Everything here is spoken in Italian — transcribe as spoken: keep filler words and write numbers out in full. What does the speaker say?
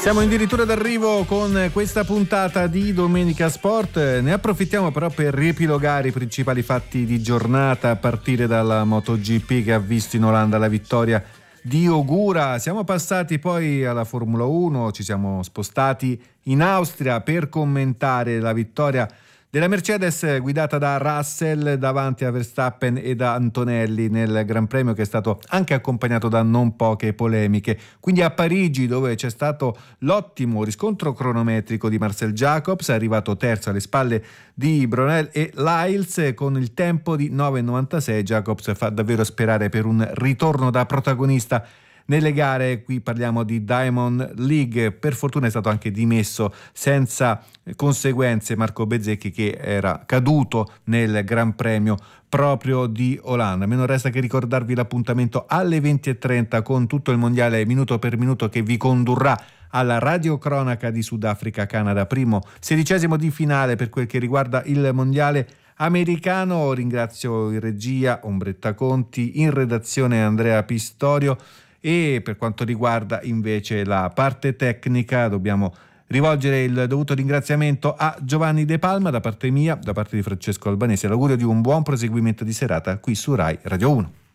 Siamo addirittura d'arrivo con questa puntata di Domenica Sport. Ne approfittiamo però per riepilogare i principali fatti di giornata, a partire dalla MotoGP che ha visto in Olanda la vittoria di Ogura. Siamo passati poi alla Formula uno, ci siamo spostati in Austria per commentare la vittoria della Mercedes guidata da Russell davanti a Verstappen e da Antonelli nel Gran Premio, che è stato anche accompagnato da non poche polemiche. Quindi a Parigi, dove c'è stato l'ottimo riscontro cronometrico di Marcel Jacobs, è arrivato terzo alle spalle di Brunel e Lyles con il tempo di nove virgola novantasei. Jacobs fa davvero sperare per un ritorno da protagonista nelle gare. Qui parliamo di Diamond League. Per fortuna è stato anche dimesso senza conseguenze Marco Bezzecchi, che era caduto nel Gran Premio proprio di Olanda. A me non resta che ricordarvi l'appuntamento alle venti e trenta con tutto il mondiale minuto per minuto, che vi condurrà alla radiocronaca di Sudafrica-Canada, primo sedicesimo di finale per quel che riguarda il mondiale americano. Ringrazio in regia Ombretta Conti, in redazione Andrea Pistorio, e per quanto riguarda invece la parte tecnica dobbiamo rivolgere il dovuto ringraziamento a Giovanni De Palma. Da parte mia, da parte di Francesco Albanese, l'augurio di un buon proseguimento di serata qui su Rai Radio uno.